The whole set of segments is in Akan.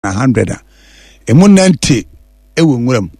100 emu 90 ewo nwuram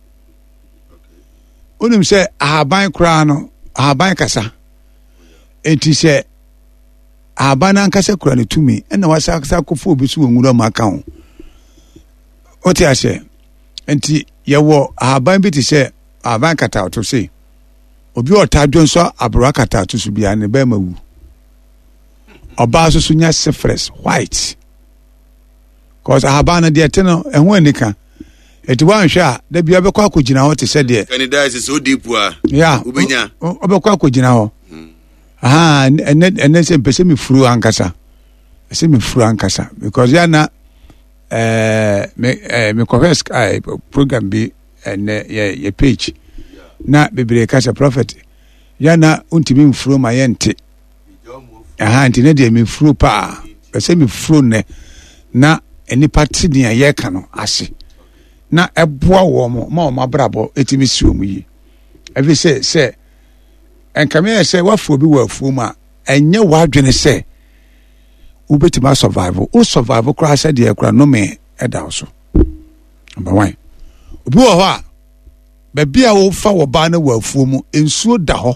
onim sɛ ahaban kura no ahaban kasa enti sɛ ahaban ankasa kura ne tumi ɛna wasa kofo obi so nwuram aka ho ote ase enti yɛwɔ ahaban bi te sɛ ahaban kata to se obi ɔtadwo nso abro kata to so bia ne ba ma wu ọba so nya syphilis white cause ahaban de ete no ehun anika eti wan hwe a da bia obekọ akogina ho te se de candidiasis so deep a yeah ubenya obekọ akogina ho aha ene se pese mi furu ankasa se mi furu ankasa because ya na me confess program bi ene ye page na bebre kasa prophet ya na untimi mfuru ma yente aha ntine de me furu pa pese me furu ne na enipa tini a ye ka no ase na eboa wo mo ma o mabrabo etimi si o mu yi evi se enkame se wafo bi wafu mu a enye wadwene se ubetima survival o survival kra se de kra no me eda so number 1 obi wo ho a ba bia wo fa wo ba na wafu mu ensuo da ho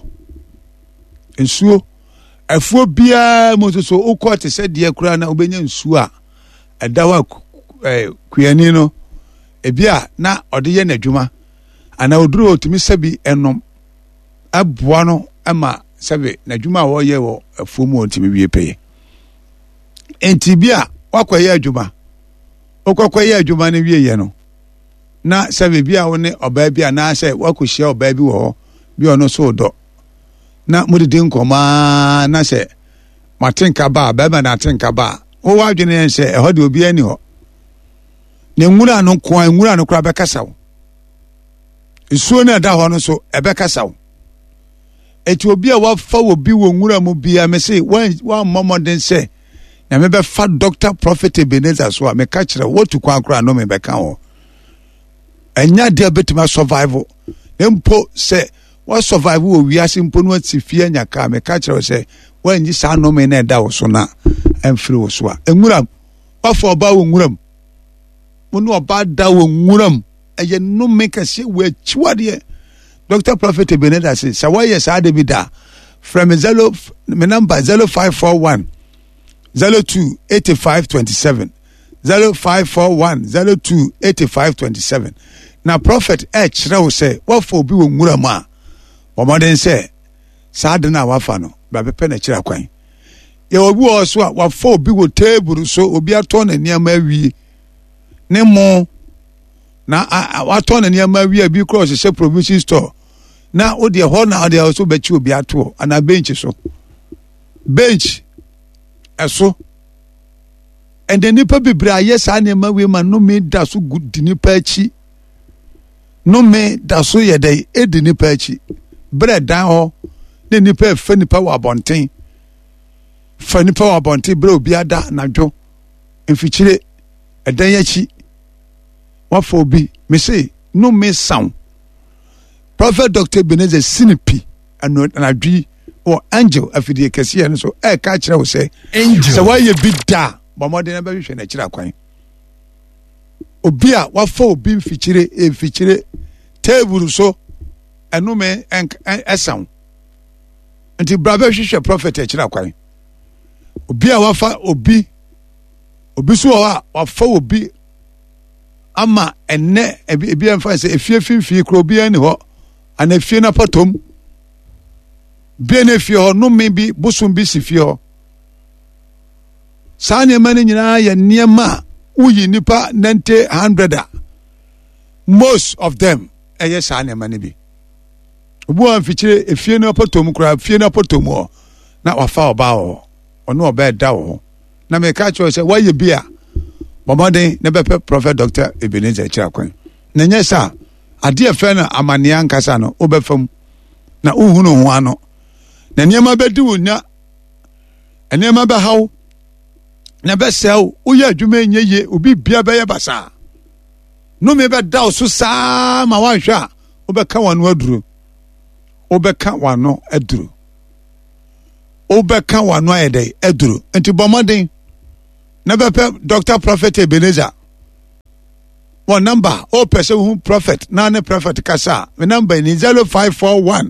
ensuo afuo bia mo so ukọ te se de kra na obenya nsuo a eda wa kuani no ebia na ode ye n'adwuma ana oduru otimi sabi enom aboa no ama sabi n'adwuma a wo ye wo afuo mu otimi wie peye enti bia wakwaye adwuma okwaye adwuma ne wie ye no na sabi bia wo ne oba bia na se wakohia oba bi wo bi ono so do na mudidi nkoma na se matenka ba ba na tenka ba wo wadwene se ehode de obi ani ho ne nwura no kwa nwura no kra bekasa wo nsuo na da ho no so ebekasa wo eti obi a wafa obi wo nwura mu bia me se wan momoden se na me be fa Dr. Prophet Ebenezer so a me ka kire wo tu kwa kra no me beka ho enya de betima survival empo se wa survive wo wiase mpo no atifie nya ka me ka kire se wanyi sa no me na da wo so na emfiri wo so a enwura wafa oba wo nwuram munu oba da wo nwuram eye no make us we chiwade Dr. Prophet Ebenezer say sawaye sa de bi da from me number 0541 02 8527 0541 02 8527 na prophet kire wo say wafa obi wo nwuram a omoden say sa de na wafa no ba bepe na kira kwan ye obi wo so a wafa obi wo table so obi ato na niam awie ne mo na wato na niam awie bi cross se provision store na o de ho na o de so be chi obi ato ana bench so bench eso and the nipa bibra yes anema we ma no me da so good nipa chi no me da so ye dai edi nipa chi bread dan ho ne nipa fa nipa wa bonten fa nipa wa bonten bre obi ada nadwo mfikyire edan yachi wafo obi me say no me sound Prophet Dr. Ebenezer sinipi anadwi or angel afidie kese no so e ka kire wo say angel so why you be da bomode na ba hwehwe na kire kwan obi a wafo obi mfikyire table so eno me esan nti brother hwehwe prophet e kire kwan obi a wafa obi so wa wafa obi ama enne ebi emfa se efie finfi kro obi ani ho ana efie na patom benefie ho no me bi busum bi sifie ho sa niema ni nyina ya niema uyi nipa 100 most of them eye sa niema ni bi obu an fikyire efie na patom kra efie na patom ho na wafa oba ho ono oba da ho na me ka cho se waye bia bomode ne bepe Prophet Dr. Ebenezer Chirakwan na nya sa ade efe na amania nkasa no obefam na uhunu ho ano na niema bedi wonya niema be haw na be sel uye adwuma enye obi bia be ye basa no me be da so saa ma wanhwa obeka wano aduro obeka wano aduro obeka wano ayedai aduro enti bomode na bepe Dr. Prophet Ebenezer one number o person who prophet na ne prophet kasa me number ni 0541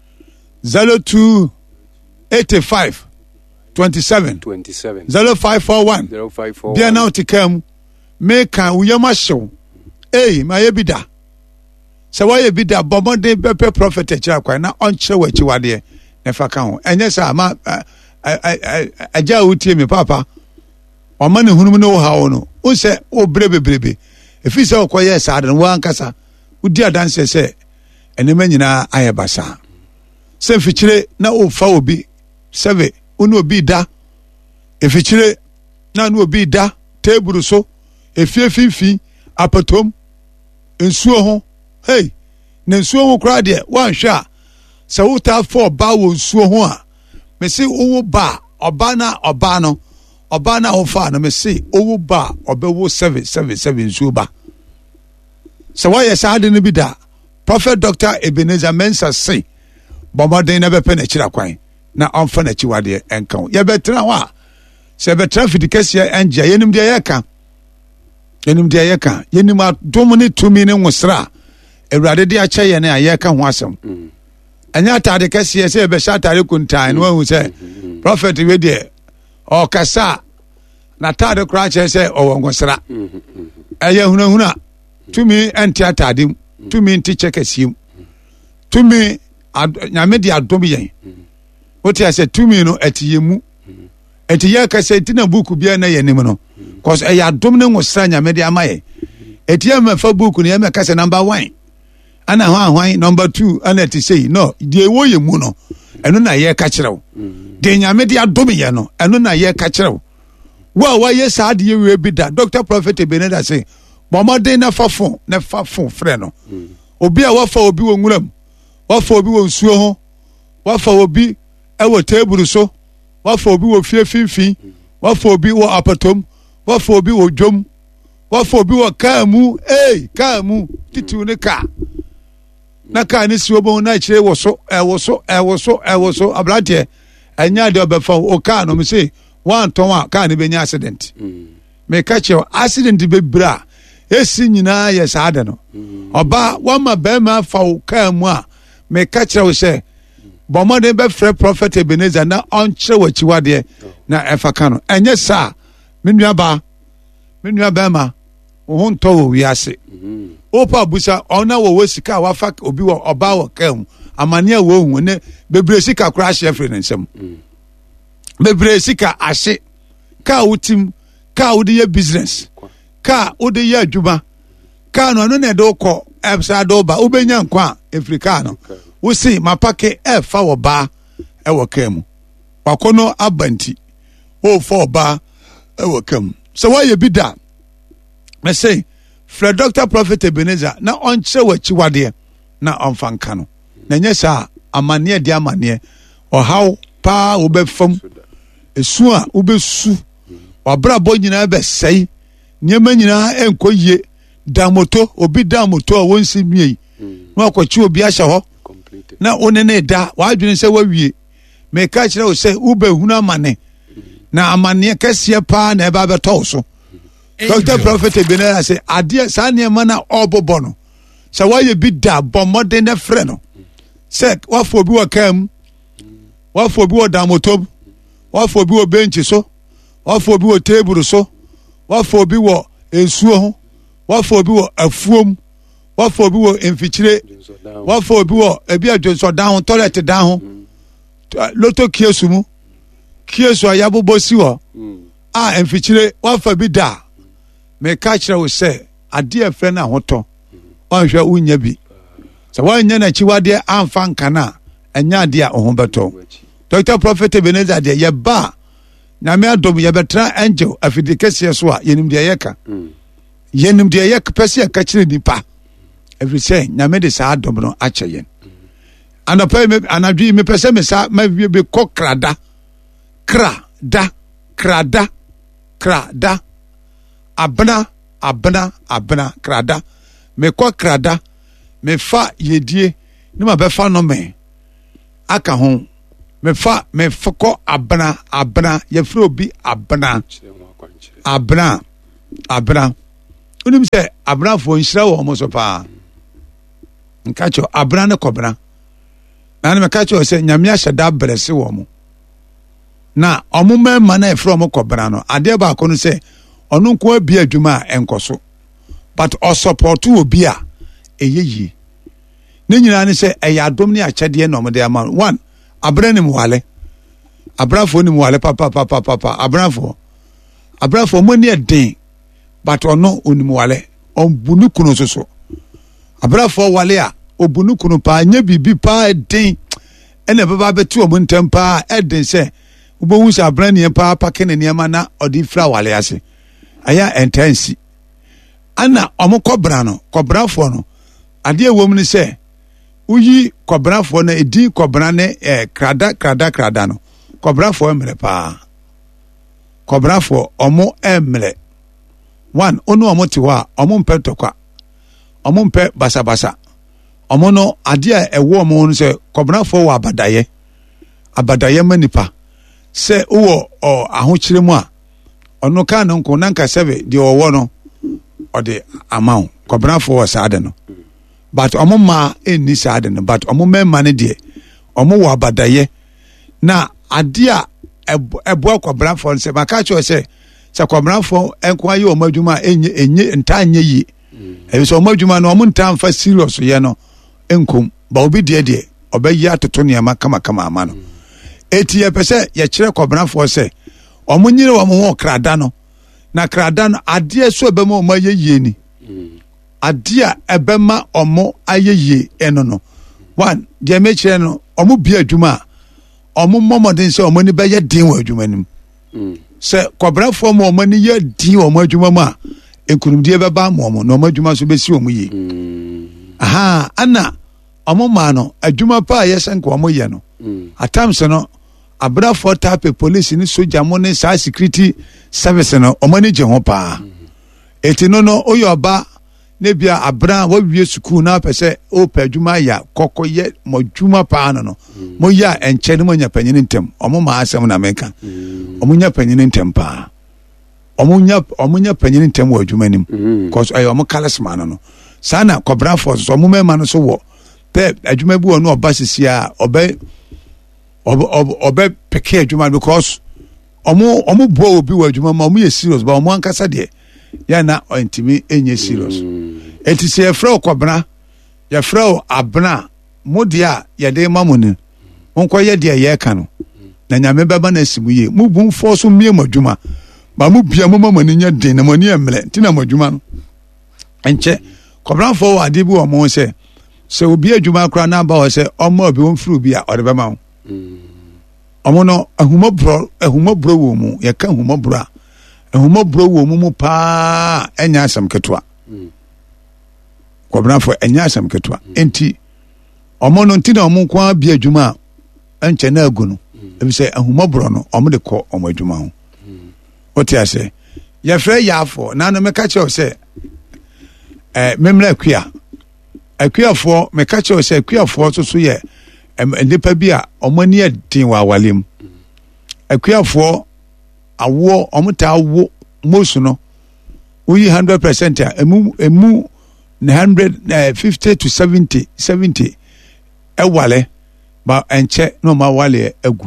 02 85 27 0541 bia na otikam me kan uyama show ma ye bida se wa ye bida bomode bepe prophet akira kwa na onkyere wachi wade ne fa kan ho enye sa ma aja utie me papa o ma ne hunum no ha wo no o se o brebebrebe efi se okoye sa de wo ankasa udi adanse se enema nyina ayebasa se fikyire na o fa obi seve unu obi da efikyire na nu obi da table so efiefifi apatom nsuo ho na nsuo ho kra de wan hwe a se wuta for ba wo nsuo ho a me se owo ba oba na ho fa no me se owo ba obewo 777 nsuo ba se wa ye sa de no bi da Prophet Dr. Ebenezer Mensah say bomoden na bepe na kira kwan na onfa na chiwade enkan ye betra ho a se betra fidikesia anja yenim de yeka yenim adom ne tumi ne nwosra ewurade de acha ye na ayeka ho asem anya atade kese se be sha atade kuntan no hu se prophet we de o kasa na atade kra che se o nwosra eye hunahuna tumi enti atade tumi nti chekasiem tumi nyame de adom yen woti ase tumi no atiyemu etiye kase tina buku bia na yenim no cause e ya dom ne nwosra nyame de amaye etiye me fa buku ne me kase number 1 ana hwan number 2 ana ti sei no de wo yemu no eno na ye ka kirew de nyame de adom ye no eno na ye ka kirew wa ye sa de ye we bi da Dr. Prophet Ebenezer say bomode na fafon frɛ no obi a wafa obi wo nwuram wafa obi wo nsuo ho wafa obi ewo table so wafa obi wo fiefimfi wafa obi wo apatom wafa obi wo dwom wafa obi wo kaamu titu ne ka na ka ne si obo na kire wo so ablate anya de obefa o ka no me say wan ton a ka ne benya accident me ka che accident be bra esi nyina ye saade no oba wama be ma fa o kaamu a me ka che wo se bomode be frɛ Prophet Ebenezer na onkyere wachiwade na efa ka no enye sa menua ba ma wo nto wo wiase opa busa ona wo sika wafa obi wo oba wo kam amane a wo hu ne bebre sika kra hye frɛ nsem bebre sika ahye ka wutim ka wode ye business ka wode ye adwuma ka no ne de ukọ ebsa do ba ubenya nkwa Afrika no wusi mapake efa wo ba ewo kam wakono abanti o fo ba ewo kam so why you be da me say Fred Dr. Prophet Ebenezer na onkyere wachiwade na onfanka no na nyesa amane de amane ohaw pa wo befam esu a wo besu wabrabo nyina be sei nyema nyina enkoyie damoto obi damoto a wonsi miei no akwachi obi ahya ho na onene da wadwene se wawie me ka kire o se ubehunu amane na amane kase pa na eba beto so Dr. Prophet Ebenezer say ade sane ma na obobo no se waye bi da bomode ne frɛ no se wafo obi wakam wafo obi damoto wafo obi wo bench so wafo obi wo table so wafo obi wo ensuo ho wafo obi wo afuom wafo obi wo emfikyire wafo obi wo ebi adwonso down toilet down loto kiesu mu kiesu ayabobo si wo a emfikyire wafa bi da me ka kire wo se ade afre na hoto onhwe unya bi so wanya na chiwade amfa nkana anya ade a ho beto Dr. Prophet Ebenezer de ye ba na me adom ye betra angel afidikesie so a yenim de yeka yenim de yek pese ka kire nipa every say na me de sa adom no ache yen anapa me anadwi me pese me sa ma wie be kokrada krada abna krada me krada me fa yedie ni ma be fa no me aka ho me fko abna ye fro bi abna unim se abranfo nhyira wɔ mo so pa nka cho abran ne kɔbra na ne meka cho sɛ nyame ahyɛ da brɛse wɔ mo na ɔmo mɛma na ɛfrɛ ɔmo kɔbra no adeɛ baako no sɛ ɔno nko abi adwuma a ɛnkɔ so but ɔsupporto obi a ɛyɛ yie ne nyinaa ne sɛ ɛyɛ adom ne akyɛdeɛ na ɔmo de ama no one abran ne mwale abranfo ne mwale papa abranfo mo ne den but ɔno onim wale ɔbunu kunu so abranfo wale a obunu kunu pa nya bibi pa den ɛna baba betu ɔmo ntem pa ɛden sɛ ubohu sɛ abran ne pa pake ne nneɛma na ɔde fra wale ase aya entansi ana ɔmo kɔbrafo no ade ewom ne sɛ uyi kɔbrafo na edi kɔbra ne krada no kɔbrafo emre pa kɔbrafo ɔmo emre one onu ɔmo te hɔ a ɔmo mpɛ tɔkwa ɔmo mpɛ basabasa ɔmo no ade a ɛwɔ ɔmo no sɛ kɔbrafo wɔ abadaye manipa sɛ wɔ ahokyere mu a ɔno ka no nko nanka sɛbe deɛ ɔwɔ no ɔde amaw kɔbrafo wɔ saade no but ɔmo ma enni saade no but ɔmo mɛma ne deɛ ɔmo wɔ abadaye na ade a ɛboa kɔbrafo sɛ maka kyerɛ sɛ kɔbrafo enko ayi ɔmo adwuma enye ntanye yi ebi sɛ ɔmo adwuma no ɔmo nta mfa serious yɛ no enkom ba obi deɛ ɔbɛyi atoto nneɛma kama ama no eti yɛpɛ sɛ yɛkyerɛ kɔbrafo sɛ ɔmo nyire ɔmo ho krada no na krada no adeɛ so ɛbɛma ɔmo ayɛ yie ni adeɛ ɛbɛma ɔmo ayɛ yie ɛno no one deɛ mekyerɛ no ɔmo bia adwuma a ɔmo mmɔmɔden sɛ ɔmo ni bɛyɛ den wɔ adwuma nim sɛ kɔbrafo mo ɔmo ni yɛ den wɔ ɔmo adwuma mu a nkunumdie bɛba mo ɔmo na ɔmo adwuma so bɛsi ɔmo yie ana ɔmo ma no adwuma pa a yɛsɛ nka ɔmo yɛ no atamse no abrafo tape police ni soja mo ne sa security service no ɔmo ni gye ho pa eti no oyɛ ɔba ne bia abran wo wie school na pɛ sɛ o pɛ adwuma ya kɔkɔ yɛ mo adwuma pa no mo ya enkyɛ ne mo nya panyin ntem ɔmo ma asɛm na menka ɔmo nya panyin ntem pa ɔmo nya panyin ntem wɔ adwuma nim cause ayo ɔmo kalasma no sana kɔbrafo so ɔmo mɛma no so wɔ pɛ adwuma bi wɔ no ɔba sisia ɔbɛ peke adwuma because ɔmo boa obi wɔ adwuma ma ɔmo yɛ serious ba ɔmo ankasa deɛ ya na ɔntimi enye serious eti sɛ yɛfrɛ kɔbra yɛfrɛ abna mo deɛ a yɛde ma mo ne monkɔ yɛ deɛ yɛka no na nyame bɛba na asimu yie mo bu mfo so mie mo adwuma ba mo bia mo ma mo ne nya den na mo ne emre ntina mo adwuma no enkyɛ kɔbrafo wɔ ade bi wɔ mo sɛ obi adwuma kora na ba wɔ sɛ ɔmo obi won furu bi a ɔde bɛma wo ɔmo no ahumɔbro wɔ mu yɛka ahumɔbro wɔ mu paa ɛnya asɛm ketewa kɔbrafo ɛnya asɛm ketewa enti ɔmo no ntina ɔmo nko bi adwuma a ɛnkyɛ na agu no ebi sɛ ahumɔbro no ɔmo de kɔ ɔmo adwuma ho wote ase yɛfrɛ yaafo na no meka kyerɛw sɛ memra akuafoɔ meka kyerɛw sɛ akuafoɔ so yɛ nipa bi a ɔmo ani adin wɔ awalem akuafoɔ awo ɔmo ta awo mosu no woyi 100% a emu 150 to 70 ɛwale ba ɛnkyɛ na ɔmo awale agu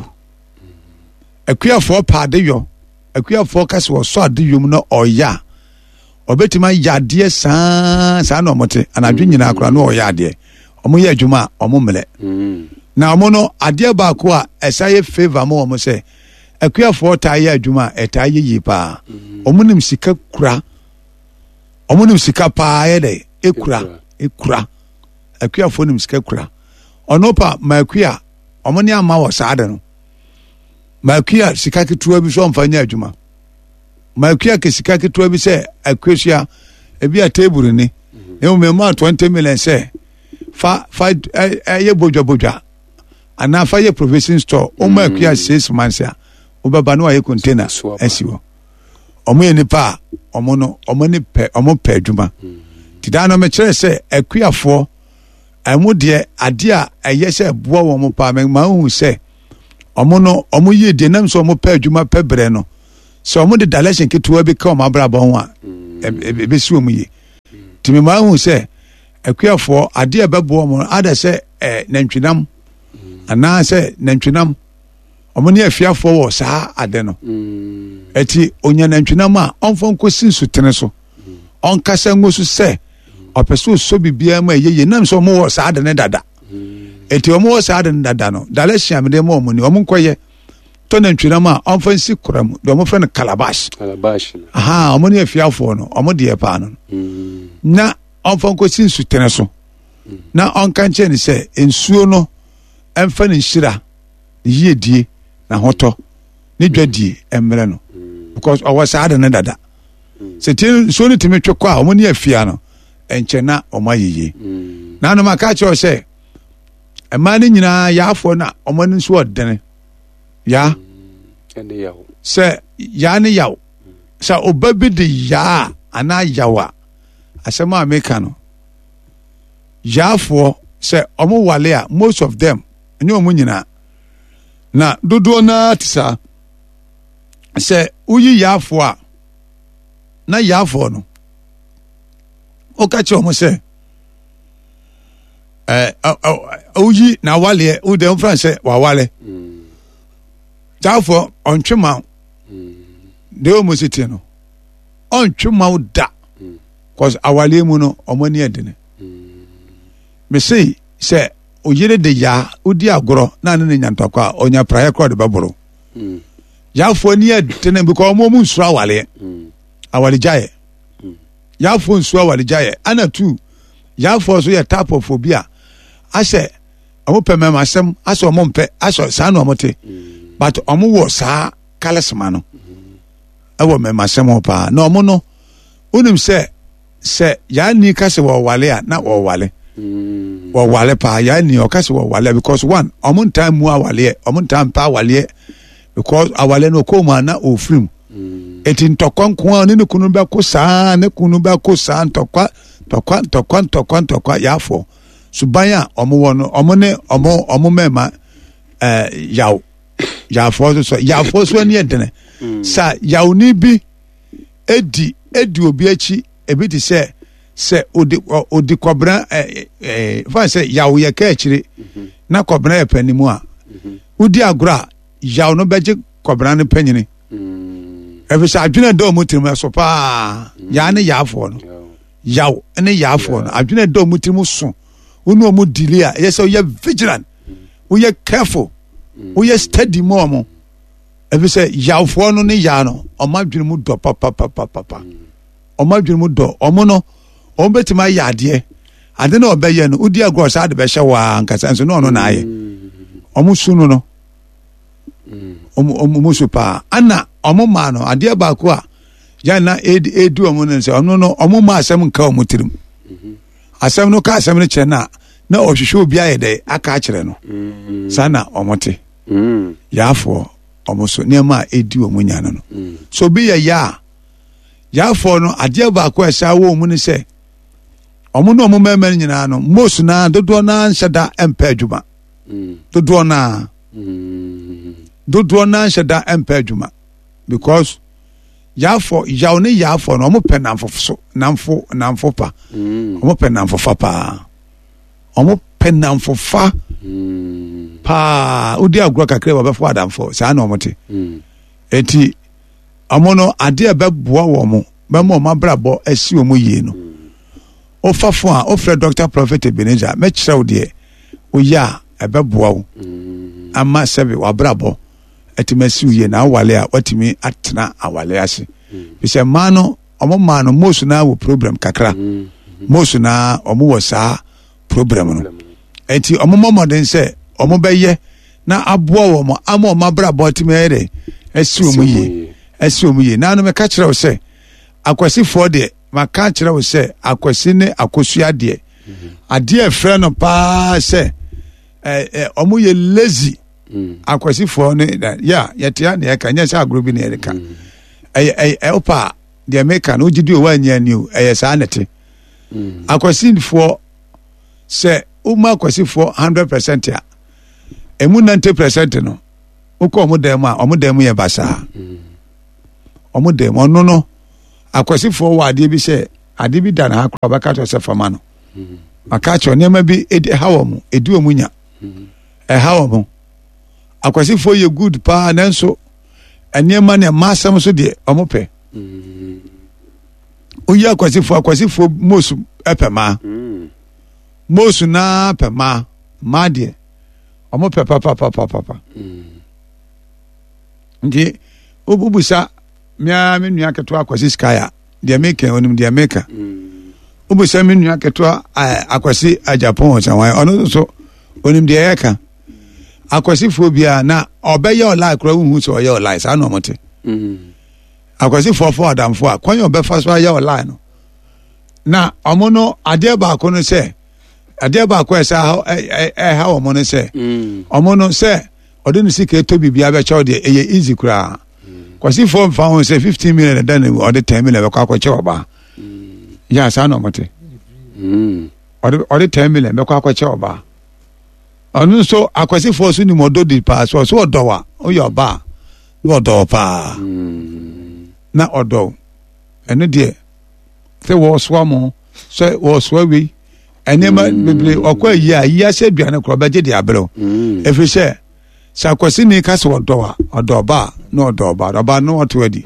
akuafoɔ paade yɔ akuafoɔ kase wɔ so ade yom na ɔya ɔbɛtuma yadeɛ saa na ɔmo te anadwo nyina akora na ɔya adeɛ ɔmo yɛ adwuma a ɔmo mlɛ na ɔmo no adeɛ baako a ɛsa yɛ favor mo ɔmo sɛ akuafoɔ taa yɛ adwuma a ɛtaa yɛ yie paa ɔmo nim sika kura ɔmo nim sika paa yɛ dɛ ekura akuafoɔ nim sika kura ɔno pa maakua ɔmo ne ama wɔ saa de no maakua sika ketewa bi so ɔmfa nyɛ adwuma maakua ke sika ketewa bi sɛ akuasua ebi a table ni ɛmo 20 million sɛ fa ɛyɛ bodwa ana fa yɛ provision store ɔmo akua 6 months a obaba no ayɛ container asiwo ɔmo yɛ nipa a ɔmo pɛ adwuma tida no me kyerɛ sɛ akuafoɔ ɛmo deɛ ade a ɛyɛ sɛ boa wɔn mo pa ma hu sɛ ɔmo yɛ deɛ nam so ɔmo pɛ adwuma pɛ brɛ no sɛ ɔmo de direction ketewa bi ka ɔmo abrabɔ ho a ebesi ɔmo yie timi ma hu sɛ akuafoɔ adeɛ bɛboɔ mo ada sɛ nantwinam anaa sɛ nantwinam ɔmo ne afiafoɔ wɔ saa ade no eti onya nantwinam a ɔmfa nkosi nsutene so ɔnkasa ngo so sɛ ɔpɛ so so bibia ma yeye nam sɛ ɔmo wɔ saa ade ne dada eti ɔmo wɔ saa ade ne dada no dale hyiamde ma ɔmo ni ɔmo nkɔyɛ to nantwinam a ɔmfa nsi koram de ɔmo frɛ no calabash ɔmo ne afiafoɔ no ɔmo deɛ paa no na ɔmfa nkosi nsutene so na ɔnka nkyɛn ne sɛ nsuo no ɛmfa ne nhyira ne yiedie na hotɔ ne dwadie ɛmmerɛ no because ɔwɔ saa de ne dada sɛ tie nsuo no tumi twe kɔ a ɔmo ne afia no ɛnkyɛ na ɔmo ayeye na anoma aka kyerɛw sɛ ɛmaa no nyinaa yaafoɔ na ɔmo no nso ɔdene yaa sɛ yaa ne yaw sɛ ɔba bi de yaa anaa yaw a asɛm a meka no yaafoɔ sɛ ɔmo wale a most of them ɛnyɛ ɔmo nyinaa na dodoɔ naa te saa sɛ woyi yaafoɔ a na yaafoɔ no woka kyerɛ ɔmo sɛ woyi na waleɛ wode mfra sɛ wawale yaafoɔ ɔntwe ma de ɔmo si tie no ɔntwe ma wo da cause awaleɛ mu no ɔmo ani adene mesei sɛ oyere de yaa odi agorɔ na ne nyantɔkɔ a ɔnya praeɛ korɔ de bɛboro yaafoɔ ni adene because ɔmo mu nsuro awaleɛ awalegyaeɛ yaafoɔ nsuro awalegyaeɛ ana tu yaafoɔ so yɛ type of obi a asɛ ɔmo pɛ mɛma asɛm asɛ ɔmo mpɛ asɛ saa na ɔmo te but ɔmo wɔ saa kalesma no ɛwɔ mɛma asɛm hɔ paa na ɔmo no wonim sɛ yaani ka sɛ wɔwale a na wɔwale wɔwale paa yaani ɔka sɛ wɔwale because one ɔmo ntaa mu awaleɛ ɔmo ntaa mpa awaleɛ because awale no ɔkɔɔ mu a na ɔfirim eti ntɔkwa nko a ne kunu bɛko saa ntɔkwa yaafoɔ suban a ɔmo wɔ no ɔmo ne ɔmo mɛma yaafoɔ so yaafoɔ so ani ɛdene sa yawni bi edi obi akyi ebi te sɛ odi kɔbra fa sɛ yaw yɛ ka akyire na kɔbra yɛ panimu a wodi agorɔ a yaw no bɛgye kɔbra no panyini ɛfi sɛ adwene da ɔmo tirim ɛso paa yaa ne yaafoɔ no yaw ne yaafoɔ no adwene da ɔmo tirim so wone ɔmo dili a ɛyɛ sɛ woyɛ vigilant woyɛ careful woyɛ steady mu ɔmo ɛfi sɛ yawfoɔ no ne yaa no ɔmo adwene mu dɔ papapapapa ɔmo adwene mu dɔ ɔmo no ɔmo bɛtumi ayɛ ade na ɔbɛyɛ no wodi agorɔ saa de bɛhyɛ waa nkasa nso na ɔno na ayɛ ɔmo su no ɔmo su paa ana ɔmo maa no adeɛ baako a yɛn na edi ɔmo no sɛ ɔno no ɔmo maa asɛm nka ɔmo tirim asɛm no ka asɛm no kyerɛ na ɔhwehwɛ obi ayɛ dɛ aka akyerɛ no saa na ɔmo te yaafoɔ ɔmo so nneɛma a edi ɔmo nya no so bi yɛ yaafoɔ no adeɛ baako a ɛsɛ awɔ ɔmo ne sɛ ɔmo no ɔmo mɛmɛ no nyinaa no most na dodoɔ na nhyɛ da ɛmpɛ adwuma dodoɔ na nhyɛ da ɛmpɛ adwuma because yaw ne yaafoɔ no ɔmo pɛ namfo pa ɔmo pɛ namfofa paa ɔmo pɛ namfofa paa wodi agorɔ kakra wɔbɛfo adamfo saa na ɔmo te eti ɔmo no adeɛ bɛboa wɔ mo bɛma ɔmo abrabɔ asi ɔmo yie no ɔfafo a ɔfrɛ Dr. Prophet Ebenezer mɛkyerɛ wo deɛ woyɛ a ɛbɛboa wo ama sɛbe wabrabɔ ɛtumi asi wo yie na awale a watumi atena awale ase bisɛ maa no ɔmo maa no most na wɔ problem kakra most na ɔmo wɔ saa problem no enti ɔmo mmɔmɔden sɛ ɔmo bɛyɛ na aboa wɔ mo ama ɔmo abrabɔ atumi ayɛ dɛ asi ɔmo yie na ano mɛka kyerɛ wo sɛ akwasifoɔ deɛ maka kyerɛ wo sɛ akwasi ne akosua deɛ adeɛ ɛfrɛ no paa sɛ ɔmo yɛ lazy akwasifoɔ ne yɛtea ne yɛka nyɛ sɛ agorɔ bi ne yɛreka wopa deɛ meka no wogye di owa anyia ni o ɛyɛ saa nete akwasifoɔ sɛ woma akwasifoɔ 100% a ɛmu 90% no wokɔ ɔmo dan mu a ɔmo dan mu yɛ basaa ɔmo dan mu ɔno no akwasifoɔ wɔ adeɛ bi sɛ ade bi da na ha kora bɛka kyerɛ sɛ fama no aka kyerɛ nneɛma bi ha wɔ mu ɛdi wɔ mu nya ɛha wɔ mu akwasifoɔ yɛ good paa nanso nneɛma ne ɛma asɛm so deɛ ɔmo pɛ woyi akwasifoɔ mosu ɛpɛ maa mosu naa pɛ maa deɛ ɔmo pɛ papapapapa nti wobusa mea me nua ketewa akwasi skaya deɛ meka onim deɛ meka wobusa me nua ketewa akwasi ajapon ɔsanwan ɔno so onim deɛ yɛka akwasifoɔ biara na ɔbɛyɛ ɔlaa kora wohu sɛ ɔyɛ ɔlaa saa na ɔmote akwasifoɔ fɔ adamfoɔ a kwan yɛ ɔbɛfa so ayɛ ɔlaa no na ɔmo no adeɛ baako ɛsɛ ɛha ɔmo no sɛ ɔmo no sɛ ɔde ne sika ɛtɔ biribiara bɛkyɛw deɛ ɛyɛ easy koraa kwasifoɔ mfa ho sɛ 15 million ɛda ne ɔde 10 million bɛkɔ akɔkyɛ ɔbaa yɛ saa na ɔmote ɔde 10 million bɛkɔ akɔkyɛ ɔbaa ɔno nso akwasifoɔ so nim ɔdɔ di paa so ɔdɔ a woyɛ ɔbaa na ɔdɔ paa na ɔdɔ ɛno deɛ sɛ wɔsoa mo sɛ wɔsoa wei ɛnneɛma bebree ɔkɔ ayi a yi ahyɛ aduane korɔ ɔbɛgye de abrɛw ɛfiri sɛ kwasini ka sɛ ɔdɔ a ɔdɔ ɔbaa na ɔdɔ ɔbaa na wɔto adi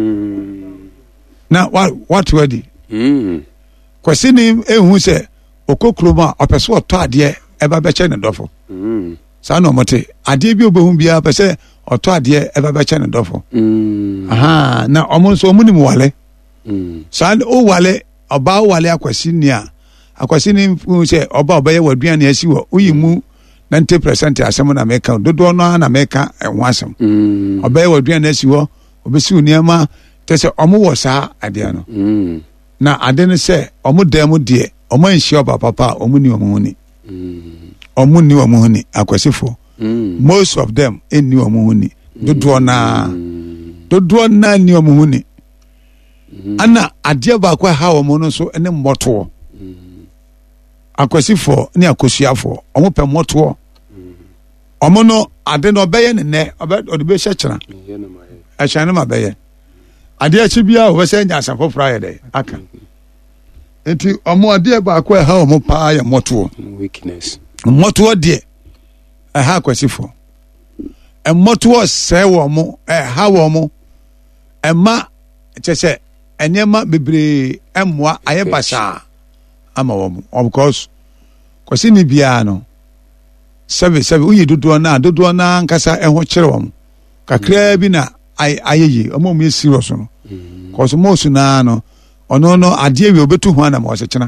na wɔto adi kwasini ehu sɛ ɔkɔ kurom a ɔpɛ so ɔtɔ adeɛ ɛba bɛkyɛ ne dɔfo saa na ɔmote adeɛ bi obɛhu biara pɛ sɛ ɔtɔ adeɛ ɛba bɛkyɛ ne dɔfo na ɔmo nso ɔmo nim wale saa owale ɔbaa wale akwasini a akwasini hu sɛ ɔbaa ɔbɛyɛ w'aduane asi wɔ woyi mu 90% asɛm na meka dodoɔ no na meka ɛho asɛm ɔbɛyɛ w'aduane asi wɔ ɔbɛsi wo nneɛma tɛ sɛ ɔmo wɔ saa adeɛ no na ade no sɛ ɔmo dan mu deɛ ɔmo anhyia ɔba papa a ɔmo ni ɔmo ho ni ɔmo ni ɔmo ho ni akwasifoɔ most of them ɛnni ɔmo ho ni dodoɔ naa ni ɔmo ho ni ana adeɛ baako ɛha ɔmo no nso ɛne mmɔtoɔ akwasifoɔ ne akosuafoɔ ɔmo pɛ mmɔtoɔ ɔmo no ade no ɔbɛyɛ ne nnɛ ɔde bɛhyɛ kyena ɛhyɛn no ma bɛyɛ adeɛ akyi biara wɔbɛsɛ nya asɛm foforɔ ayɛ dɛ aka nti ɔmo adeɛ baako ɛha ɔmo paa yɛ mmɔtoɔ deɛ ɛha akwasifoɔ mmɔtoɔ sɛɛ wɔ mo ɛha wɔ mo ɛma kyɛ sɛ nneɛma bebree ɛmmoa ayɛ basaa ama wɔ mo of course kwasini biara no sɛbe woyɛ dodoɔ no nkasa ɛho kyerɛ wɔ mo kakraa bi na ayɛ yi ɔma mu yɛ serious no cause most naa no ɔno no adeɛ wi obɛtu ho ana ma ɔsekyena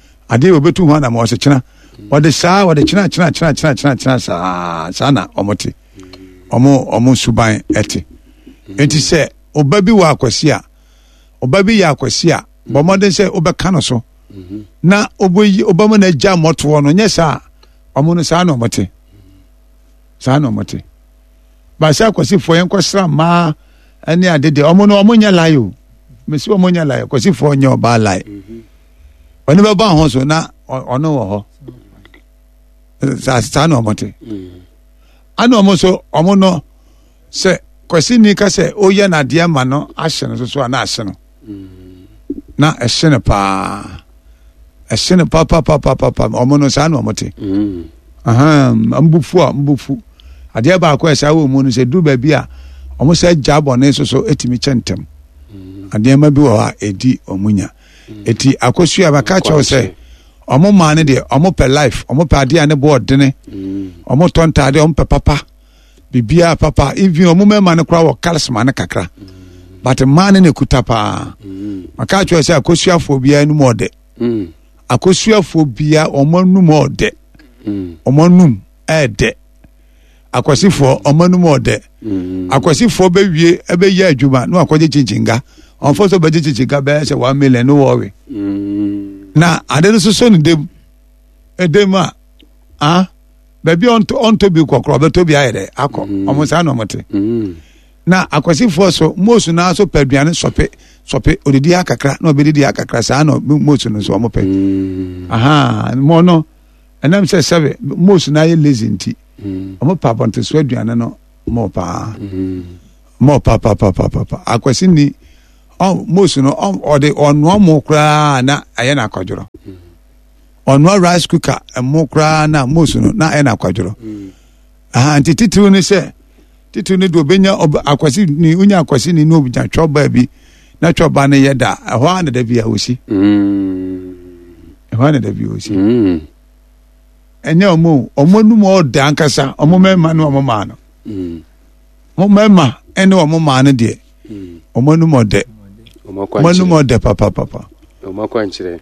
ɔde kyena saa na ɔmote ɔmo suban ɛte enti sɛ ɔba bi yɛ akwasi a bɔ mmɔden sɛ wobɛka no so na ɔbɛmu no agya mmɔtoɔ no nyɛ saa ɔmo no saa na ɔmote baasɛ akwasifoɔ yɛnkɔsra mmaa ne ade deɛ ɔmo no ɔmo nyɛ lae o mesi ɔmo nyɛ lae akwasifoɔ nyɛ ɔbaa lae ɔne bɛba ho so na ɔno wɔ hɔ saa na ɔmote ana ɔmo so ɔmo no sɛ kwasini ka sɛ ɔyɛ n'adeɛ ma no ahyɛ no so a na ahye no na ɛhyɛ no paa ɔmo no saa na ɔmote mbufu adeɛ baako ɛsaa wɔ mu no sɛ duru baabi a ɔmo sɛ gya bɔne so ɛtumi kyɛ ntɛm adeɛ ma bi wɔ hɔ a ɛdi ɔmo nya ɛti akɔsua bɛka kyɛw sɛ ɔmo maa no deɛ ɔmo pɛ life ɔmo pɛ adeɛ a ne boɔ ɔdene ɔmo tɔ ntaade ɔmo pɛ papa bibia papa even ɔmo mɛma no koraa wɔ charisma no kakra but mmaa no na ɛkuta paa maka kyerɛ sɛ akɔsuafoɔ biara anim ɔdɛ akɔsuafoɔ biara ɔmo anum ɔdɛ ɔmo anum ɛɛdɛ akwasifoɔ ɔmo anum ɔdɛ akwasifoɔ bɛwie ɛbɛyɛ adwuma na wakɔgye kyinkyiga ɔmfo so bɛgye kyinkyiga bɛyɛ sɛ 1 million no wɔwe na ade no soso ne dem a baabi ɔntɔ bi kɔkorɔ ɔbɛtɔ bi ayɛ dɛ akɔ ɔmo saa na ɔmote na akwasifoɔ so moosu naa so pɛ aduane sɔpe odidi akakra na ɔbɛdidi akakra saa na moosu no so ɔmo pɛ mo no ɛnam sɛ sɛbe moosu naa yɛ lazy nti ɔmo pa abɔnteso aduane no mo paa akwasini most no ɔde ɔnoa mo koraa na ayɛ na akwadworo ɔnoa rice cooker mo koraa na most no na ayɛ na akwadworo nti titiri ne sɛ titiri ne do obenya akwasi ni unya akwasi ni no obnya twɔba bi na twɔba ne yɛ da ɛhɔ ana da bi a osi ɛhɔ ana da bi osi ɛnyɛ ɔmo num ɔda ankasa ɔmo mɛma no ɔmo maa no ɔmo mɛma ɛne ɔmo maa no deɛ ɔmo num ɔdɛ ɔmo num ɔdɛ papa ɔmo kwankyerɛ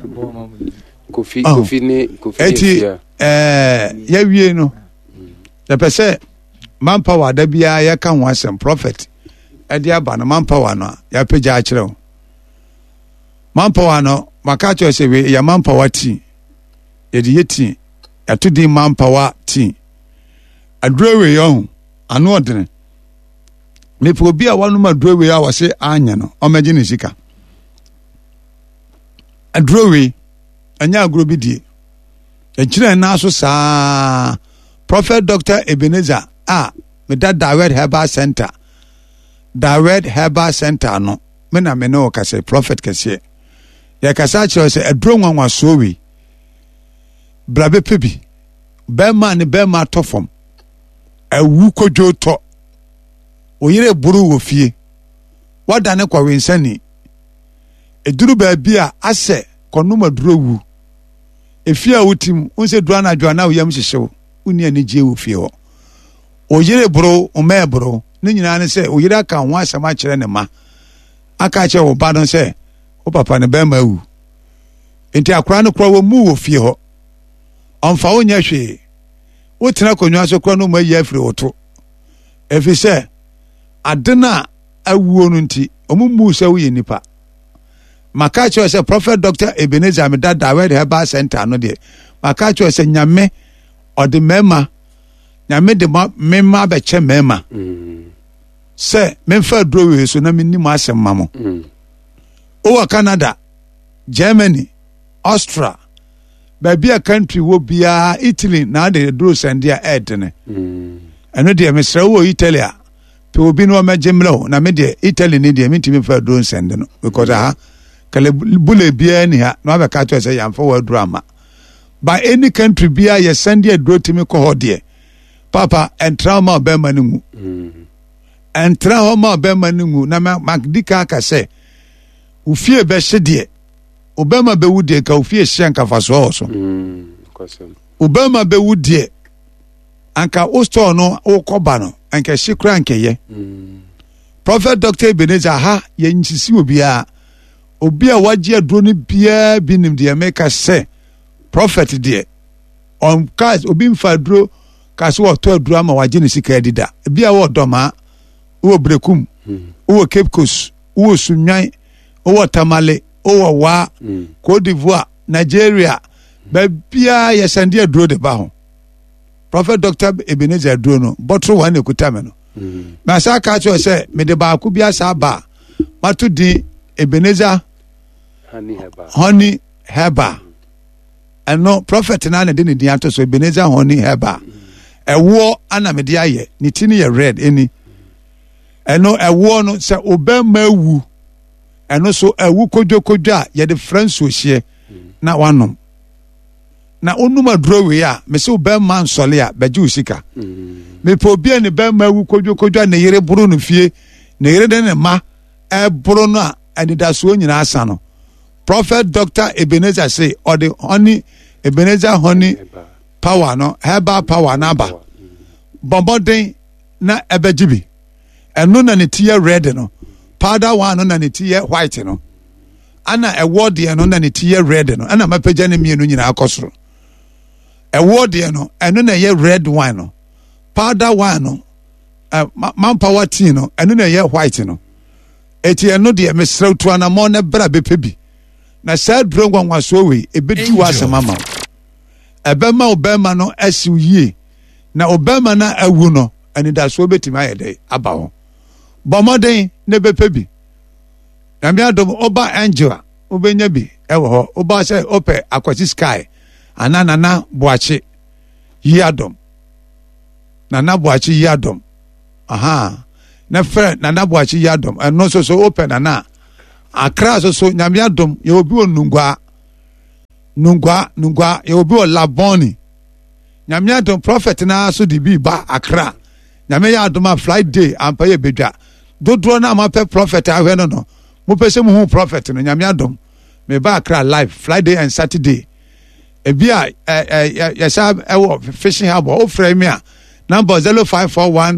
kofi ne eti yɛwie no yɛpɛ sɛ manpower da biara yɛka ho asɛm prophet ɛde aba no manpower no a yɛapagya akyerɛ wo manpower no maka kyerɛ sɛ yɛ manpower team yɛde yɛ team yɛato din manpower team aduro wei ɔho ano ɔdene mepɛ obi a wɔnom aduro wei a wɔse anyɛ no ɔmɛgye ne sika aduro wei ɛnyɛ agorɔ bi die ɛkyerɛ na so saa prophet Dr. Ebenezer meda Direct Herbal Center no me na me no kase prophet kase ya kasa kyerɛ sɛ aduro nwanwa so wi brabe pebi bɛma ne bɛma tɔfom awu kodwo tɔ oyire buru wɔ fie wada ne kwawe nsani eduru baabi a asɛ kɔnoma duro wu efia wotim unse duro na adwo na woyam hyehyew uni ani gye wɔ fie hɔ oyire buru ɔmɛ buru ne nyinaa ne sɛ oyire aka ho asɛm akyerɛ ne ma aka kyerɛ wo ba don sɛ wo papa ne bɛma wu enti akora no kora wɔ mu wɔ fie hɔ ɔmfa wo nyɛ hwee wo tena konwa so kora no ma yi afiri wo to efi sɛ adena awuo no nti ɔmo mu sɛ wo yɛ nipa maka kyerɛ sɛ prophet Dr. Ebenezer meda Direct Herbal Center no deɛ maka kyerɛ sɛ nyame ɔde mɛma nyame de mɛma bɛkyɛ mɛma sɛ memfa duro wei so na mennim asɛm ma mo wowɔ Canada, Germany, Austria, baabi a country wɔ biara Italy na ade duro sɛnde a ɛdene ɛno deɛ mesrɛ wo Italy a pɛ obi no ɔmɛgye mmerɛ wo na me deɛ Italy ne deɛ mentimi fa duro sɛnde no because kale bule biara ni ha na wabɛka kyerɛ sɛ yɛmfa wɔ duro ama by any country biara yɛ sɛnde a duro timi kɔ hɔ deɛ papa ɛntra ma ɔbɛma no ngu ɛntra hɔ ma ɔbɛma no ngu na magdika aka sɛ ufie bɛhye deɛ obɛma bɛwu deɛ ka ufie hyɛ nkafasoɔ wɔ so obɛma bɛwu deɛ anka wo store no wokɔba no anka hye kora ankɛyɛ prophet Dr. Ebenezer ha yɛnkyisi obiara obi a wagye aduro no biara bi nim deɛ meka sɛ prophet deɛ ɔnka obi mfa aduro ka sɛ wɔtɔ aduro ama wagye ne sika adida ebi a wɔdɔma wɔ brekum wɔ Cape Coast wɔ Sunwan wɔ Tamale wɔ Wa Cote d'Ivoire Nigeria babia yɛ sɛnde aduro de ba ho prophet Dr. Ebenezer aduro no bottle one ekuta me no ma sa ka kyerɛ sɛ me de baako bi asa ba mato din Ebenezer honey herbal ɛno prophet na de ne din ato so Ebenezer honey herbal ɛwɔ ana me de ayɛ ne ti ne yɛ red eni ɛno ɛwɔ no sɛ obɛma wu ɛno so ɛwu kodwo a yɛde franso hye na wanom na onum aduro we a me se obɛma nsɔle a bɛgye usika me po bia ne bɛma wu kodwo a ne yere buru no fie ne yere de ne ma ɛboro no a anidaso nyina asa no prophet Dr. Ebenezer say or the honey Ebenezer honey power no herbal power na ba bombodin na ebejibi eno na ne tie red no powder one no na ne tie white no ana award de no na ne tie red no ana mapagya ne mienu nyina akosoro award de no eno na ye red wine no powder one no manpower tea no eno na ye white no eti eno de mesrɛ tu ana mo na bra bepebi na saa duro ngwanwa so we ebedi wa asema ma ebema obema no asiw yie na obema na awu no anida so betimi ayede aba ho bomoden ne bepebi na me adom oba angela obenya bi ewo ho oba se ope akwati sky anana na boache yi adom nana boache yi adom aha na fre nana boache yi adom eno so ope nana Accra so nyame adom ye obi wɔ nungwa ye obi wɔ Laboni nyame adom prophet na so di bi ba Accra nyame ya adom a Friday ampa ye bedwa dodoro na ma pe prophet ahwe no mo pese mo hu prophet no nyame adom me ba Accra live Friday and Saturday ebia yesa ewo fishing hub o frame me number 0541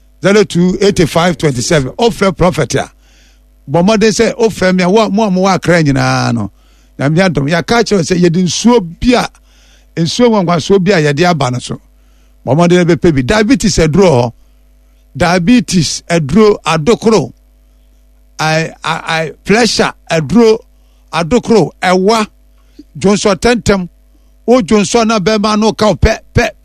028527 o frame prophet ya bomode say o frame me mo Accra nyina no nyame adom ya ka kire say yedi nsuo bia nsuo ngwa so bia yedi aba no so bomode be pebi diabetes edro adokro I pressure adokro ewa Johnson tentem o Johnson na be ma no ka pe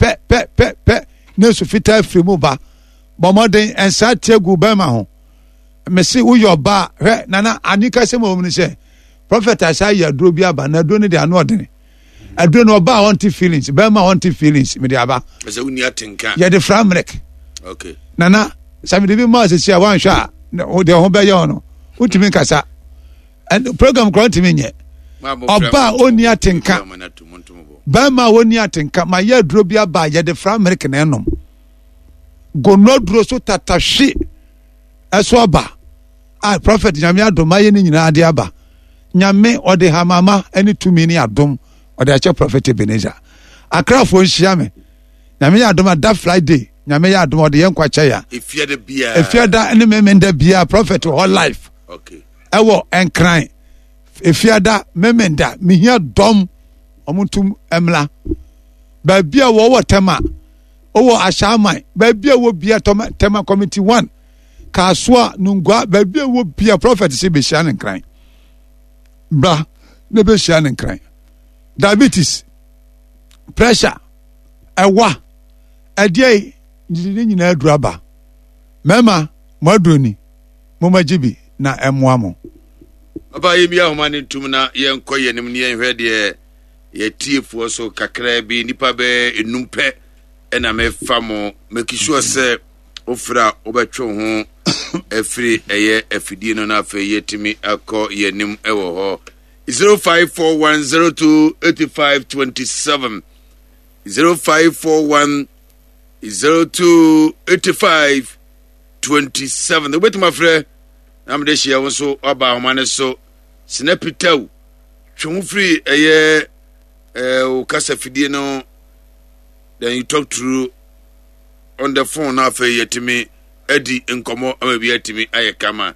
nesu fita free mu ba bomode ensa tiegu be ma ho mesi wo yo ba hwe nana anika se mo ni se prophet asaya aduro bi aba na aduro ne de anu odene aduro no ba want feelings be ma want feelings me de aba se uni atenka ye de framrek okay nana sabi de bi ma se sia wan hwa o de ho be ye ono utimi kasa and program kwantimi nye oba oni atenka ba ma oni atenka ma ye aduro bi aba ye de framrek na enom gono duro so tatahwe eso aba prophet nyame adom aye ni nyina ade aba nyame ode hamama ani tumi ni adom ode ache prophet Ebenezer Accra fo nhia me nyame adom da Friday nyame adom ode yen kwache ya efiada ene memenda bia prophet whole life okay ewo enkran efiada memenda mihia dom omuntum emla ba bia wo tema owo ashaman ba bia wo bia tema committee 1 kaswa nungwa ba bia wo bia prophet se be hia nkran bra ne be hia nkran diabetes pressure ewa adie nyina aduraba mema madroni momajibi na emuamo aba yemi ahomane tum na yenko yenim ne yenhwe de yetiefo so kakra bi nipa be enumpe ena me famo make sure say ofra obetwe ho efiri eye afidie no na afa yetimi akọ yenim ewo ho 0541028527 0541028527 obet my friend am de hia won aba ahomane so snapitaw twon free eye o kasa fidie no then you talk through on the phone na afa yetimi edi nkomo amabi yetimi ayekama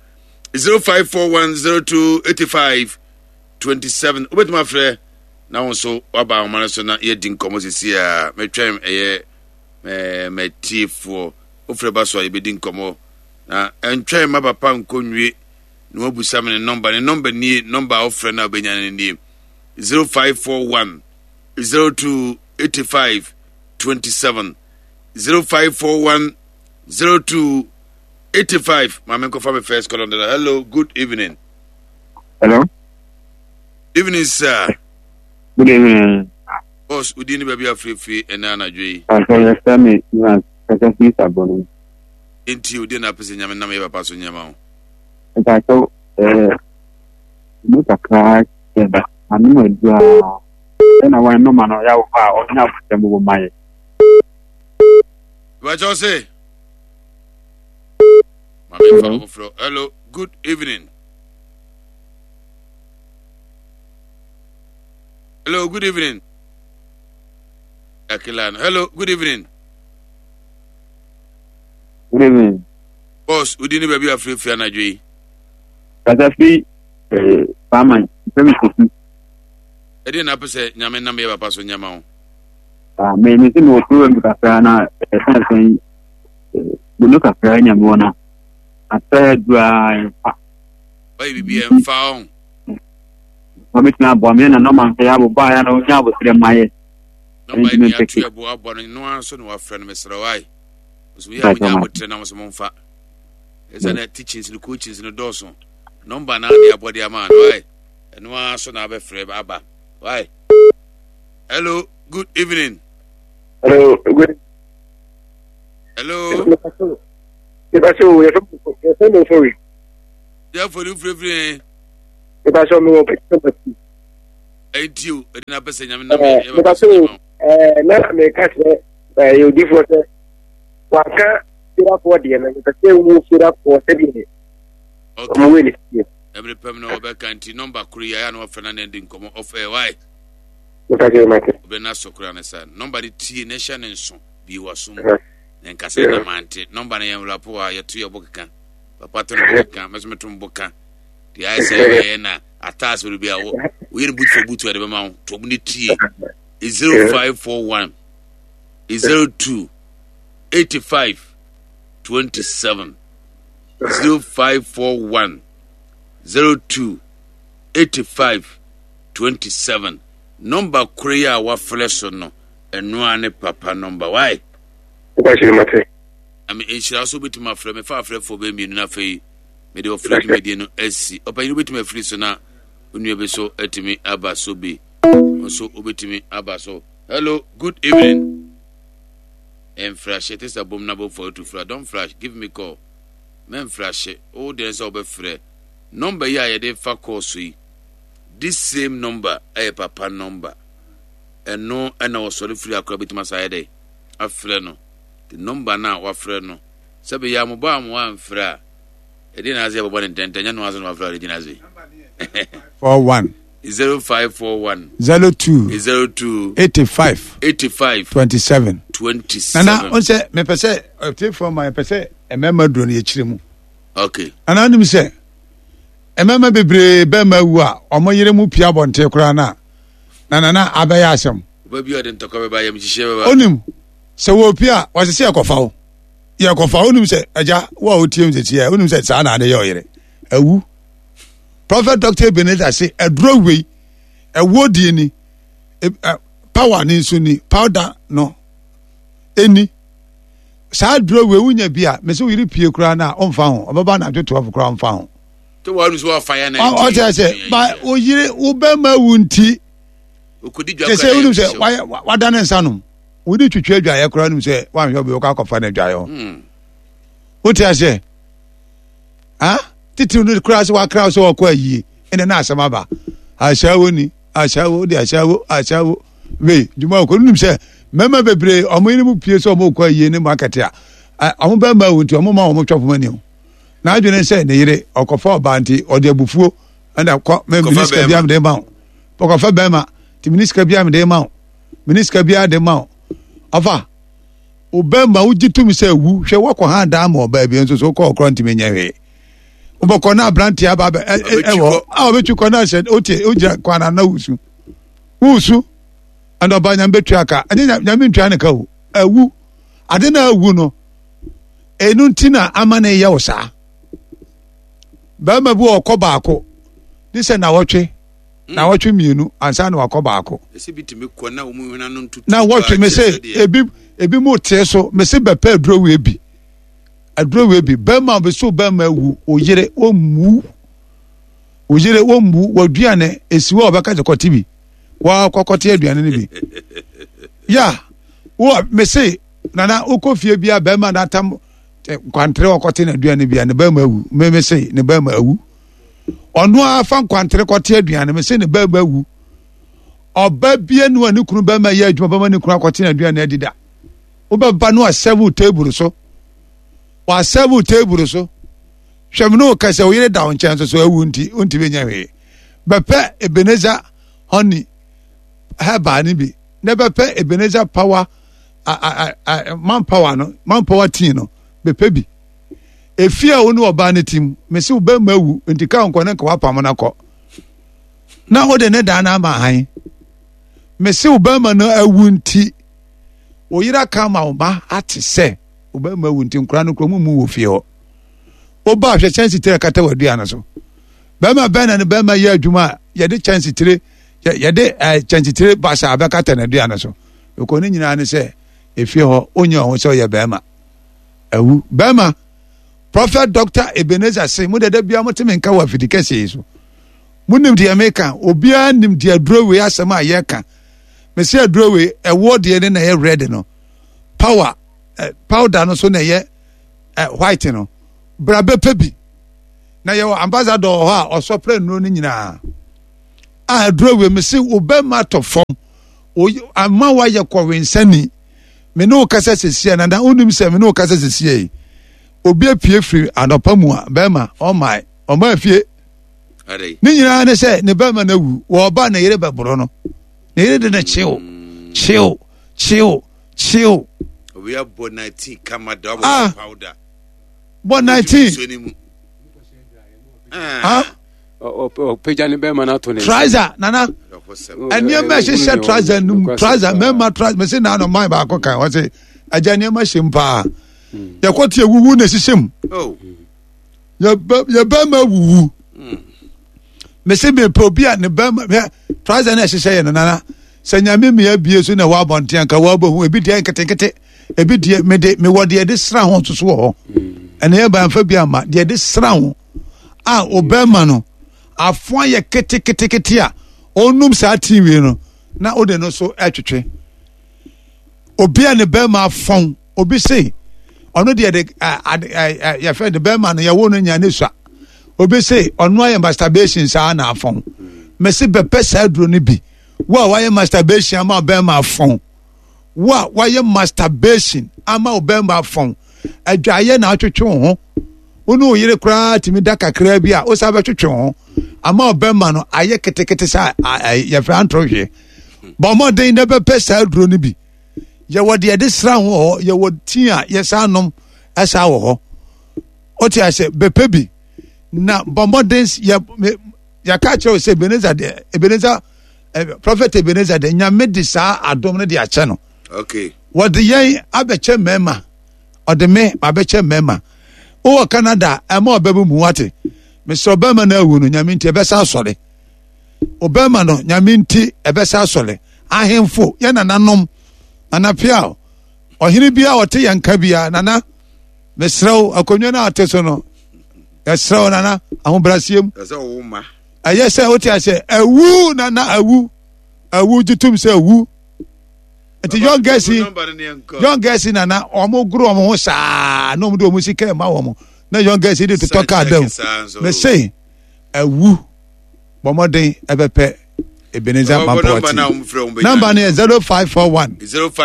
0541028527 obet my friend na won so aba ahomane so na yedi nkomo sisi a metwem eye metifo ofreba so yebedi nkomo na entwe ma papa nkonwie no abusam ne number ni number ofre na benyane ni 0541 028527 0541 0285 mama ko from first call on the hello good evening. Hello evening sir. Good evening boss udini baby afrefi enana dwei so me you kasa fi sabonu enti udi na pese nyame na me papa so nyama ho eta so muta ka eba anu edua na wa no ma no ya wo fa o na futem bo maye what you say mama fa ofro hello good evening. Hello good evening Akilano hello good evening. Good evening boss udini baby afrefi anadwi kasa fi pama pemi kofi edi na pese nyame na me papa so nyama ho me se no to em kasa na sen bunu kasa nyame wona ata dua baby bi em fa on na bo me na no man ya bo ba ya na onya bo sire maye no ba ni atu abo abo no anso no afra no mesra wai so ya munya botre na mo mfa eza na teachings no coachings no doso number na dia body man why no anso na be free aba why hello good evening. Hello good hello Ibaso we from sorry ya for you free If I show me what it's Ain't you? I didn't have a na me catch you different. Waka fira for the and the same move fira for 7. Okay. Every permanent over country number Korea and often ending come off a why. Benaso Kranesa, nobody T nation and so be was soon. Then Cassandra Mante, nobody am Lapua, your 2 book. Papa Boka, Mesmetum Boka. The I say, a task will be a we're boot for boot to the amount to T is 0541 is 02 85 27 0541 02 85 27 number Korea wa flesh no eno ane papa number why I mean it should also be to my friend me fa for be me na fei me de ofredi me de no asi opa you be to my free so na onu be so etimi aba so be so obetimi aba so. Hello, good evening. And flash it is a bomb number for to flash. Don't flash, give me call. Men flash it. Oh, there's over free. Number ya de fa call sui. This same number a papa number. And no, and I was sorry free a bit my side. A friend. The number now wa friend no. Sabi ya mo ba mo an fra. E dey na say about 10 10 no was no fra dey na say. 41 0541 02 85 27 Nana on say me pese take from my pese e mema dro na yechire mu. Okay. Ana nim say e mema bebre be ma wu a omoyere mu pia bonte kura na nana abaya asem. Ba bi odin to ko be ba yam hihye be ba. Onim se wo pia wo se ekofa wo. Ye ekofa onim se aja wo otiem se tie onim se sa na de ye oyere. Awu Prophet Dr. Benedict say a drawway a wodi ni power ni so ni powder no any sa drawway wunya bia me so yiri pie kura na onfa ho obaba na dwoto of kura onfa ho to wanu so fire na o say ba o yiri wo be ma wunti okodi dwa say unu say wada na nsanom wodi twetwe adwa ya kura nim say wan hwe be o ka kofa na adwa yo o tia say titi no kura so wakra so wakwa yi ene na asema ba ashawo ni ashawo we juma ko nim se mema bebre omo ni mu pie so omo kwa yi ni market a omo ba ma wonti omo ma omo twofo mani o na adwene se ne yire okofa oba nti ode abufuo anda ko me minister bia me de ma okofa ba ma ti minister bia me de ma minister bia de ma afa obema ujitu mi se wu hwe wako ha da ma oba bia nso so ko okro nti menya hwe oboko na branti aba ewo obetu ko na said otie ogira kwana na wusu and obanya betu aka anya nyame ntwa ne ka wu awu ade na awu no enu ntina amane ye wo sa ba ma bu okoba ako dise na wotwe mienu ansa na wakoba ako ese bitimi ko na omu hena no ntutu na wotwe me se ebi mo tie so me se bepa aduro we bi bema be so bema wu oyire omu waduane esiwo obeka jekoti bi wa kokote aduane ne bi ya wo me say nana okofie bia bema na tam kwantre okote na aduane bia ne bema wu me say ne bema wu ono afa kwantre kote aduane me say ne bema wu oba bia no ani kunu bema ya adwuma bema ne kunu akote na aduane adida obaba no a several table so wa several table so hwemno ka se oyire da onchen so awu nti benya hwe bepe Ebenezer honey haba ni bi ne bepe Ebenezer power manpower team no bepe bi efia onu oba ne team mesi wo ba mawu nti ka nko ne ka wapam na ko na wo de ne da na ma han mesi wo ba ma no awu nti oyira ka ma wo ba ate se wo ba mawu nti nkura no kro mu wo fie ho oba hwe chance tire kata wadua na so ba ma bana ne ba ma ya adwuma ye de chance tire ye de chance tire ba sa abakata na dua na so ko ne nyina ne se efie ho onye ho so ye ba ma awu ba ma Prophet Dr. Ebenezer say mu dede bia moteme nka wa fidikese yeso munim de America obia nim de adrowe asema ye ka me say adrowe ewo de ne na ye red no powder no so na ye white no brabe pebi na yɛwɔ ambassador hɔ a ɔsɔpre nnuro no nyinaa a aduro we me se obɛma atɔ fam ama wayɛ kɔwensani me ne wo kasa sesie na wonim sɛ me ne wo kasa sesie obi apue firi anɔpa mu a bɛma ɔma afie ne nyinaa ne sɛ ne bɛma no awu wɔɔba na yere bɛborɔ no na yere de ne kyew we have bɔ 19 kama da powder bɔ 19 pagya ne bɛma no ato ne trouser nana ɛnneɛma ɛhyehyɛ trouser num trouser mɛma trouser mɛsɛ na no man baako kan wɔ sɛ agya nneɛma hyɛ m paa yɛkɔte awuwu na ɛhyehyɛ m yɛbɛma awuwu mɛsɛ mepɛ obi a ne bɛma trouser no ɛhyehyɛ yɛ no nana sɛ nyame mmea bie so na wɔabɔnten anka wɔabɔ ho ebi deɛ nketenkete ebi deɛ mewɔ deɛ de sra ho nso so wɔ hɔ ɛna yɛ bamfa bi ama deɛ de sra ho a obɛma no afoa yɛ ketekete a ɔnum saa tiwi no na ɔde no so ɛtwetwe obi a ne bɛma afɔn obi sei ɔno deɛ de yɛfɛ de bɛma no yɛwɔ no nya ne sua obi sei ɔno ayɛ masturbation saa na afɔn mɛsi bɛpɛ saa duro no bi wo a wayɛ masturbation ama ɔbɛma afɔn wo a wayɛ masturbation ama ɔbɛma afɔn adwaeɛ na atwetwe wo ho wonu wo yere koraa timi da kakra bi a wo sa bɛtwetwe wo ho ama ɔbɛma no ayɛ ketekete sa yɛfrɛ antrɔhwɛ bɔ mmɔden na bɛpɛ saa duro no bi yɛwɔ deɛ de sra ho hɔ yɛwɔ tii a yɛsa nom ɛsa wɔ hɔ ɔte asɛ bɛpɛ bi na bɔ mmɔden yɛka kyerɛ wo sɛ Ebenezer Prophet Ebenezer de nyame de saa adom no de akyɛ no wɔde yɛn abɛkyɛ mmarima ɔde me abɛkyɛ mmarima wowɔ Canada ɛma ɔbɛbu mu wate mesɛ ɔbɛma no awu no nyame nti ɛbɛsa asɔre ɔbɛma no nyame nti ɛbɛsa asɔre ahemfo yɛ nananom nanapia ɔhene bia ɔte yɛn nka bia nana mesrɛ wo akonnwa no ate so no yɛsrɛ wo nana ahobrɛseɛm ɛyɛ sɛ wote asɛ awu nana awu gyetom sɛ awu nti young girls nana ɔmo goro ɔmo ho saa na ɔmo de ɔmo sika ma wɔn na young girls de totɔ kaa dɛm na say awu bɔmɔden ɛbɛpɛ Ebenezer Mampawati number ne 0541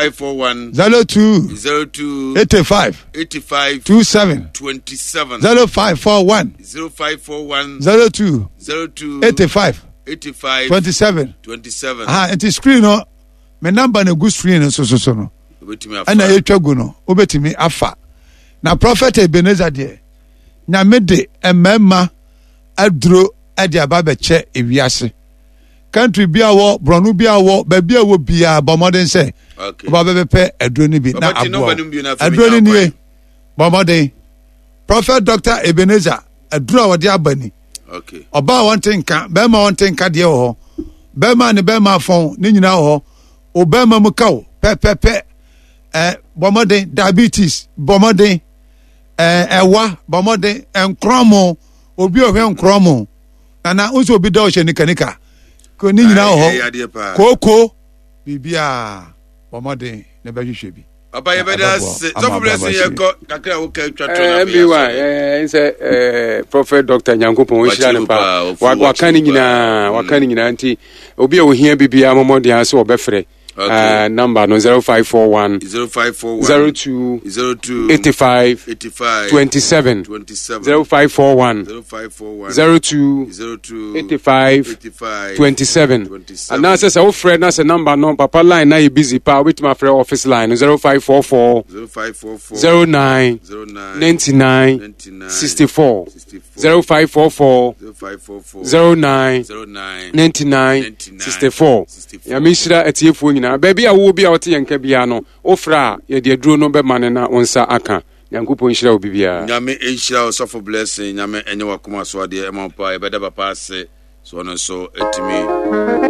02 85 27 0541 02 85 27 nti screen no me number na gu screen no so no ana yɛtwa gu no wobɛtumi afa na Prophet Ebenezer deɛ nyame de mmɛma aduro ade aba bɛkyɛ ewiase country bi awɔ brɔno bi awɔ baabi awɔ bia bɔmɔden sɛ ɔba bɛbɛpɛ aduro no bi na aboa aduro no nie bɔmɔden Prophet Dr. Ebenezer aduro a wɔde aba ni ɔba a wɔnte nka bɛrima wɔnte nka deɛ wɔ hɔ bɛrima ne bɛrima afɔn ne nyinaa wɔ hɔ obɛrima mu ka wo pɛpɛpɛ bɔmɔden diabetes bɔmɔden ɛwa bɔmɔden nkorɔmo obi ɔhwɛ nkorɔmo nana nso obi da ɔhyɛ nikanika ko ne nyinaa wɔ hɔ kooko bibia bɔmɔden ne bɛhwehwɛ bi Papa yebeda se so bless yeko kakra wo ka twatwa na bi wa say Prophet Dr. Nyankopon wo hira ne pa waka ni nyina nti obi a wo hia bibia momode ase wo bɛfrɛ number no 0541 02 85 27 0541 02 85 27 and now says our friend na say number no papa line na you busy pa with my friend office line 0544 09 99 64 0544 09 99 64 ya mishira etiefo nyina baby a wo bia wote yanka bia no ofra ye de aduro no be mane na onsa aka Nyankopon hira obi bia nyame enhira osofo blessing nyame enye wakoma so ade emampa e beda papa ase so no so etimi